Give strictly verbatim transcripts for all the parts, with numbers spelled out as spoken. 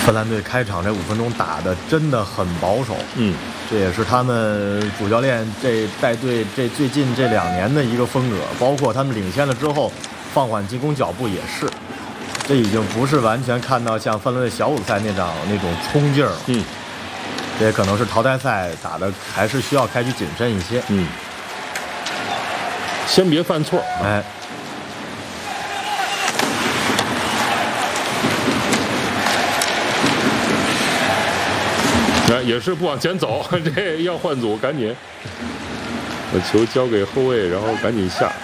芬兰队开场这五分钟打的真的很保守， 嗯， 这也是他们主教练这带队这最近这两年的一个风格，包括他们领先了之后放缓进攻脚步也是，这已经不是完全看到像芬兰队小组赛那场那种冲劲儿了， 嗯， 这也可能是淘汰赛打的还是需要开始谨慎一些， 嗯，先别犯错， 哎。 也是不往前走，这要换组，赶紧把球交给后卫，然后赶紧下。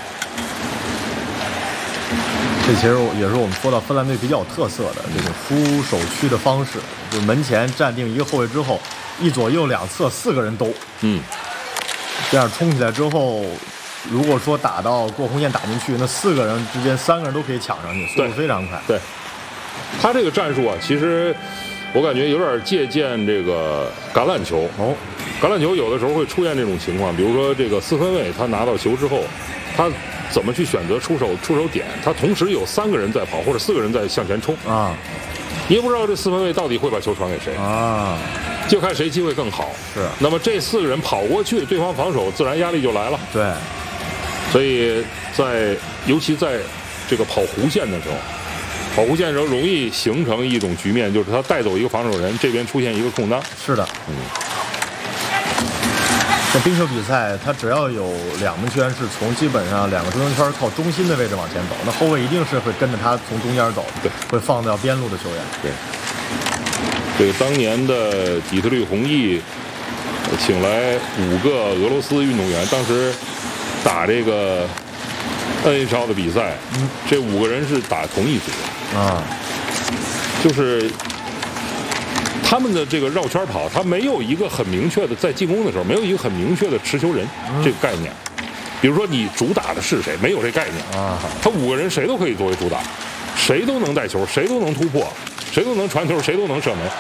这其实也是我们说到芬兰队比较有特色的这种出手区的方式，就门前站定一个后卫之后，一左右两侧四个人都， 嗯， 这样冲起来之后，如果说打到过红线打进去，那四个人之间三个人都可以抢上去，速度非常快。 对，他这个战术啊，其实。我感觉有点借鉴这个橄榄球哦， 橄榄球有的时候会出现这种情况，比如说这个四分卫他拿到球之后，他怎么去选择出手出手点？他同时有三个人在跑，或者四个人在向前冲啊， 你也不知道这四分卫到底会把球传给谁啊， 就看谁机会更好。 是， 那么这四个人跑过去，对方防守自然压力就来了。 对， 所以在尤其在这个跑弧线的时候。跑弧线的时候容易形成一种局面，就是他带走一个防守人，这边出现一个空当。 是的，嗯。这冰球比赛，他只要有两名球员是从基本上两个中间圈靠中心的位置往前走，那后卫一定是会跟着他从中间走， 对， 会放掉边路的球员。 对，这个当年的底特律红翼请来五个俄罗斯运动员，当时打这个 N H L 的比赛，嗯，这五个人是打同一组。啊，就是他们的这个绕圈跑，他没有一个很明确的在进攻的时候没有一个很明确的持球人、嗯、这个概念。比如说你主打的是谁，没有这概念啊。他五个人谁都可以作为主打，谁都能带球，谁都能突破，谁都能传球，谁都能射门。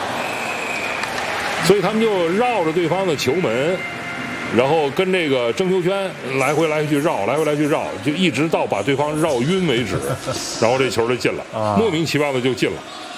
所以他们就绕着对方的球门。然后跟这个争球圈来回来去绕，来回来去绕，就一直到把对方绕晕为止，然后这球就进了，啊、莫名其妙的就进了。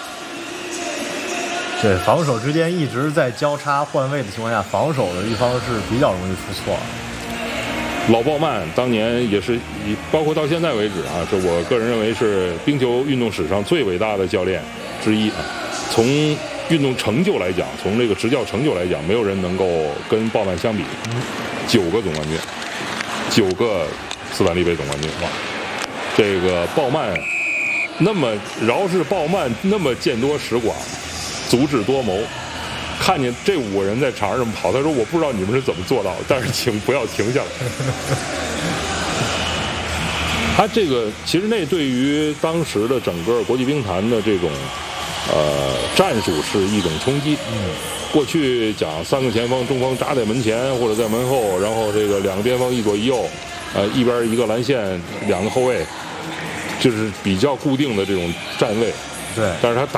对，防守之间一直在交叉换位的情况下，防守的一方是比较容易出错。 老鲍曼当年也是，包括到现在为止啊，这我个人认为是冰球运动史上最伟大的教练之一啊。从运动成就来讲，从这个执教成就来讲，没有人能够跟鲍曼相比。九个总冠军，九个斯坦利杯总冠军，哇！这个鲍曼那么饶是鲍曼那么见多识广，足智多谋，看见这五个人在场上这么跑，他说：“我不知道你们是怎么做到的，但是请不要停下来。”他这个其实那对于当时的整个国际冰坛的这种。呃，战术是一种冲击。嗯，过去讲三个前锋，中锋扎在门前或者在门后，然后这个两个边锋一左一右，呃，一边一个蓝线，两个后卫，就是比较固定的这种站位。 对， 但是他打。